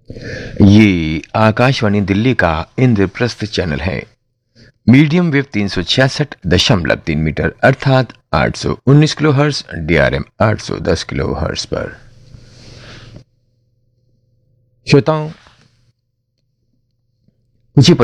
ये आकाशवाणी दिल्ली का इंद्रप्रस्थ चैनल है। मीडियम वेव 366.3 मीटर अर्थात 819 किलोहर्ट्ज, DRM 810 किलोहर्ट्ज पर। श्रोताओं, कुछ ही